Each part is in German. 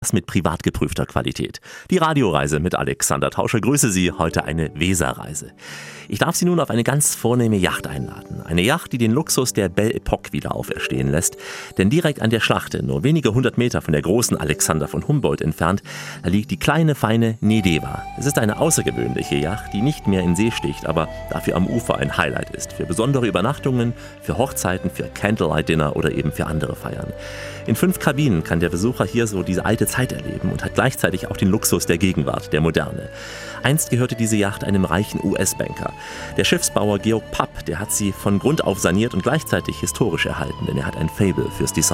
Das mit privat geprüfter Qualität. Die Radioreise mit Alexander Tauscher. Grüße Sie, heute eine Weserreise. Ich darf Sie nun auf eine ganz vornehme Yacht einladen. Eine Yacht, die den Luxus der Belle Epoque wieder auferstehen lässt. Denn direkt an der Schlachte, nur wenige 100 Meter von der großen Alexander von Humboldt entfernt, da liegt die kleine, feine Nedewa. Es ist eine außergewöhnliche Yacht, die nicht mehr in See sticht, aber dafür am Ufer ein Highlight ist. Für besondere Übernachtungen, für Hochzeiten, für Candlelight-Dinner oder eben für andere Feiern. In 5 Kabinen kann der Besucher hier so diese alte Zeit erleben und hat gleichzeitig auch den Luxus der Gegenwart, der Moderne. Einst gehörte diese Yacht einem reichen US-Banker. Der Schiffsbauer Georg Papp, der hat sie von Grund auf saniert und gleichzeitig historisch erhalten, denn er hat ein Faible fürs Design.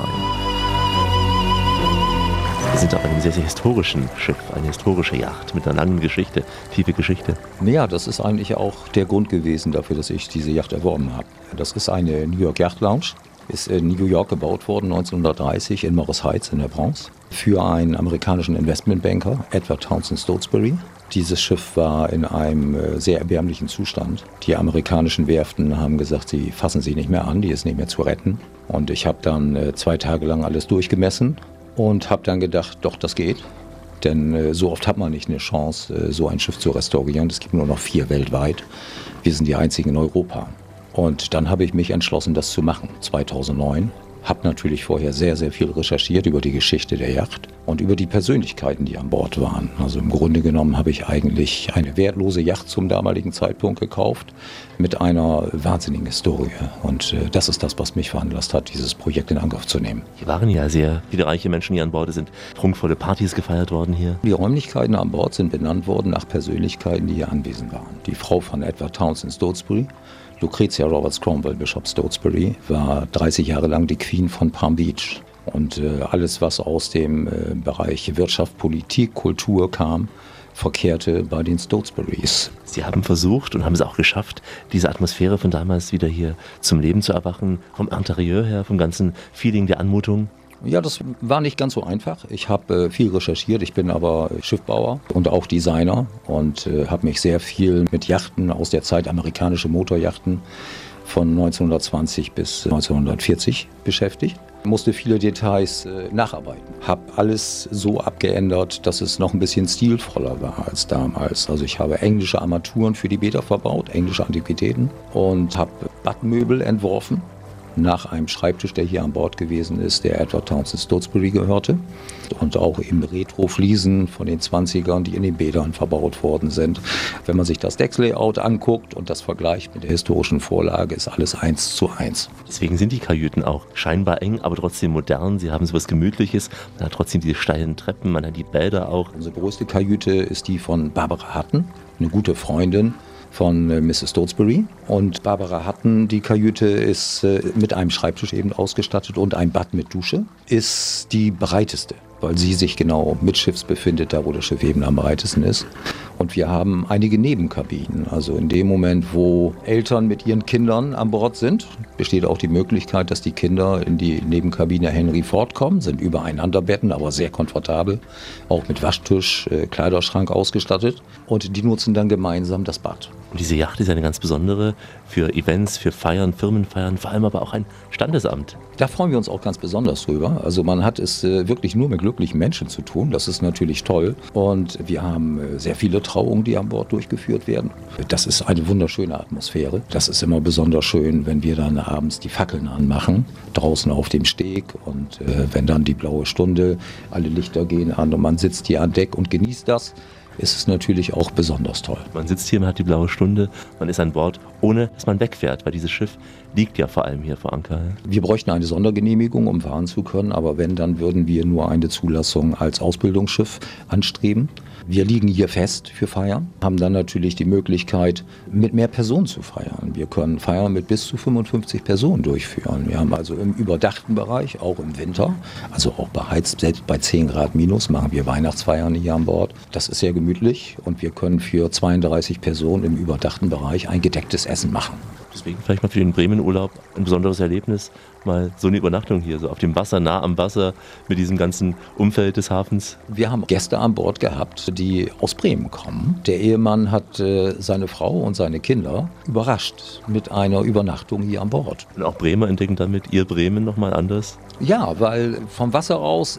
Wir sind auf einem sehr, sehr historischen Schiff, eine historische Yacht mit einer langen Geschichte, tiefe Geschichte. Ja, das ist eigentlich auch der Grund gewesen dafür, dass ich diese Yacht erworben habe. Das ist eine New York Yacht Lounge. Ist in New York gebaut worden, 1930 in Morris Heights in der Bronx, für einen amerikanischen Investmentbanker, Edward Townsend Stotesbury. Dieses Schiff war in einem sehr erbärmlichen Zustand. Die amerikanischen Werften haben gesagt, sie fassen sie nicht mehr an, die ist nicht mehr zu retten. Und ich habe dann 2 Tage lang alles durchgemessen und habe dann gedacht, doch, das geht. Denn so oft hat man nicht eine Chance, so ein Schiff zu restaurieren. Es gibt nur noch 4 weltweit. Wir sind die einzigen in Europa. Und dann habe ich mich entschlossen, das zu machen, 2009. Habe natürlich vorher sehr, sehr viel recherchiert über die Geschichte der Yacht und über die Persönlichkeiten, die an Bord waren. Also im Grunde genommen habe ich eigentlich eine wertlose Yacht zum damaligen Zeitpunkt gekauft mit einer wahnsinnigen Historie. Und das ist das, was mich veranlasst hat, dieses Projekt in Angriff zu nehmen. Hier waren ja sehr viele reiche Menschen hier an Bord, es sind prunkvolle Partys gefeiert worden hier. Die Räumlichkeiten an Bord sind benannt worden nach Persönlichkeiten, die hier anwesend waren. Die Frau von Edward Townsend Stotesbury, Lucretia Roberts Cromwell Bishop Stotesbury, war 30 Jahre lang die Queen von Palm Beach. Und alles, was aus dem Bereich Wirtschaft, Politik, Kultur kam, verkehrte bei den Stotesburys. Sie haben versucht und haben es auch geschafft, diese Atmosphäre von damals wieder hier zum Leben zu erwachen, vom Interieur her, vom ganzen Feeling der Anmutung. Ja, das war nicht ganz so einfach. Ich habe viel recherchiert, ich bin aber Schiffbauer und auch Designer und habe mich sehr viel mit Yachten aus der Zeit, amerikanische Motoryachten von 1920 bis 1940 beschäftigt. Musste viele Details nacharbeiten. Habe alles so abgeändert, dass es noch ein bisschen stilvoller war als damals. Also ich habe englische Armaturen für die Bäder verbaut, englische Antiquitäten und habe Badmöbel entworfen. Nach einem Schreibtisch, der hier an Bord gewesen ist, der Edward Townsend Stotesbury gehörte. Und auch eben Retro-Fliesen von den 20ern, die in den Bädern verbaut worden sind. Wenn man sich das Deckslayout anguckt und das vergleicht mit der historischen Vorlage, ist alles 1:1. Deswegen sind die Kajüten auch scheinbar eng, aber trotzdem modern. Sie haben so was Gemütliches. Man hat trotzdem diese steilen Treppen, man hat die Bäder auch. Unsere größte Kajüte ist die von Barbara Hutton, eine gute Freundin von Mrs. Stotesbury. Und Barbara Hutton, die Kajüte, ist mit einem Schreibtisch eben ausgestattet und ein Bad mit Dusche, ist die breiteste, weil sie sich genau mittschiffs befindet, da wo das Schiff eben am breitesten ist. Und wir haben einige Nebenkabinen. Also in dem Moment, wo Eltern mit ihren Kindern an Bord sind, besteht auch die Möglichkeit, dass die Kinder in die Nebenkabine Henry Ford kommen, sind übereinander Betten, aber sehr komfortabel, auch mit Waschtisch, Kleiderschrank ausgestattet. Und die nutzen dann gemeinsam das Bad. Und diese Yacht ist eine ganz besondere für Events, für Feiern, Firmenfeiern, vor allem aber auch ein Standesamt. Da freuen wir uns auch ganz besonders drüber. Also man hat es wirklich nur mit glücklichen Menschen zu tun. Das ist natürlich toll. Und wir haben sehr viele Trauungen, die an Bord durchgeführt werden. Das ist eine wunderschöne Atmosphäre. Das ist immer besonders schön, wenn wir dann abends die Fackeln anmachen, draußen auf dem Steg. Und wenn dann die blaue Stunde, alle Lichter gehen an und man sitzt hier an Deck und genießt das, ist es natürlich auch besonders toll. Man sitzt hier, man hat die blaue Stunde, man ist an Bord, ohne dass man wegfährt, weil dieses Schiff liegt ja vor allem hier vor Anker. Wir bräuchten eine Sondergenehmigung, um fahren zu können, aber wenn, dann würden wir nur eine Zulassung als Ausbildungsschiff anstreben. Wir liegen hier fest für Feiern, haben dann natürlich die Möglichkeit, mit mehr Personen zu feiern. Wir können Feiern mit bis zu 55 Personen durchführen. Wir haben also im überdachten Bereich, auch im Winter, also auch beheizt, selbst bei 10 Grad minus, machen wir Weihnachtsfeiern hier an Bord. Das ist sehr gemütlich und wir können für 32 Personen im überdachten Bereich ein gedecktes Essen machen. Deswegen vielleicht mal für den Bremen-Urlaub ein besonderes Erlebnis, mal so eine Übernachtung hier, so auf dem Wasser, nah am Wasser, mit diesem ganzen Umfeld des Hafens. Wir haben Gäste an Bord gehabt, die aus Bremen kommen. Der Ehemann hat seine Frau und seine Kinder überrascht mit einer Übernachtung hier an Bord. Und auch Bremer entdecken damit ihr Bremen nochmal anders? Ja, weil vom Wasser aus ist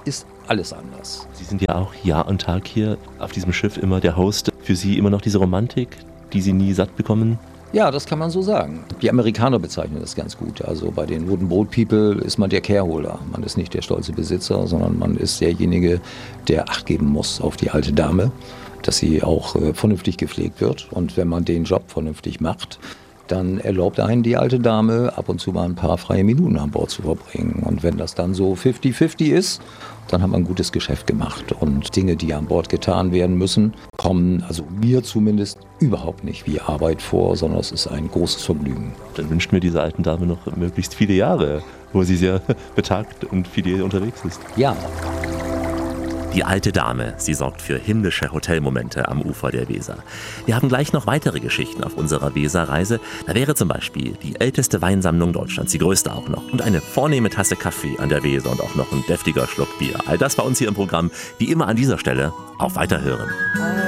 alles anders. Sie sind ja auch Jahr und Tag hier auf diesem Schiff immer der Host. Für Sie immer noch diese Romantik, die Sie nie satt bekommen? Ja, das kann man so sagen. Die Amerikaner bezeichnen das ganz gut. Also bei den Wooden Boat People ist man der Careholder. Man ist nicht der stolze Besitzer, sondern man ist derjenige, der Acht geben muss auf die alte Dame, dass sie auch vernünftig gepflegt wird. Und wenn man den Job vernünftig macht, dann erlaubt einen die alte Dame ab und zu mal ein paar freie Minuten an Bord zu verbringen. Und wenn das dann so 50-50 ist, dann hat man ein gutes Geschäft gemacht. Und Dinge, die an Bord getan werden müssen, kommen, also mir zumindest, überhaupt nicht wie Arbeit vor, sondern es ist ein großes Vergnügen. Dann wünscht mir diese alten Dame noch möglichst viele Jahre, wo sie sehr betagt und fidel unterwegs ist. Ja. Die alte Dame, sie sorgt für himmlische Hotelmomente am Ufer der Weser. Wir haben gleich noch weitere Geschichten auf unserer Weserreise. Da wäre zum Beispiel die älteste Weinsammlung Deutschlands, die größte auch noch. Und eine vornehme Tasse Kaffee an der Weser und auch noch ein deftiger Schluck Bier. All das bei uns hier im Programm, wie immer an dieser Stelle. Auf Weiterhören.